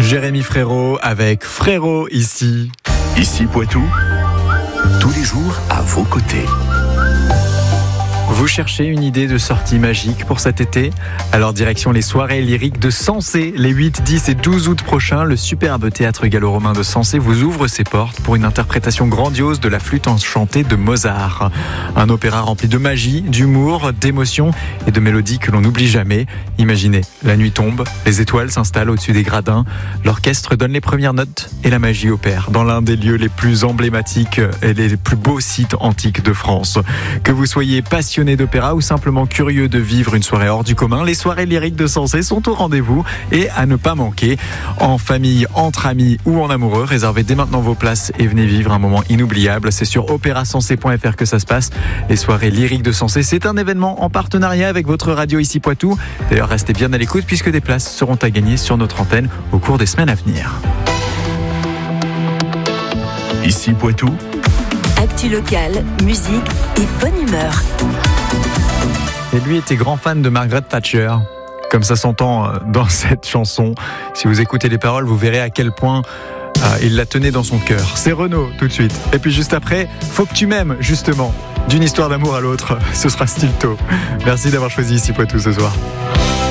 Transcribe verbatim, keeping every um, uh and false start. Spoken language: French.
Jérémy Frérot avec Frérot ici. Ici Poitou, tous les jours à vos côtés. Vous cherchez une idée de sortie magique pour cet été ? Alors direction les soirées lyriques de Sensé. Les huit, dix et douze août prochains, le superbe théâtre gallo-romain de Sensé vous ouvre ses portes pour une interprétation grandiose de la flûte enchantée de Mozart. Un opéra rempli de magie, d'humour, d'émotion et de mélodies que l'on n'oublie jamais. Imaginez, la nuit tombe, les étoiles s'installent au-dessus des gradins, l'orchestre donne les premières notes et la magie opère dans l'un des lieux les plus emblématiques et les plus beaux sites antiques de France. Que vous soyez passionné d'opéra ou simplement curieux de vivre une soirée hors du commun, les soirées lyriques de Sensé sont au rendez-vous et à ne pas manquer. En famille, entre amis ou en amoureux, réservez dès maintenant vos places et venez vivre un moment inoubliable. C'est sur opéra sensé point f r que ça se passe. Les soirées lyriques de Sensé, c'est un événement en partenariat avec votre radio Ici Poitou. D'ailleurs, restez bien à l'écoute puisque des places seront à gagner sur notre antenne au cours des semaines à venir. Ici Poitou, actu locale, musique et bonne humeur. Et lui était grand fan de Margaret Thatcher, comme ça s'entend dans cette chanson. Si vous écoutez les paroles, vous verrez à quel point euh, il la tenait dans son cœur. C'est Renaud tout de suite. Et puis juste après, Faut que tu m'aimes, justement. D'une histoire d'amour à l'autre, ce sera Stilto. Merci d'avoir choisi Ici Poitou ce soir.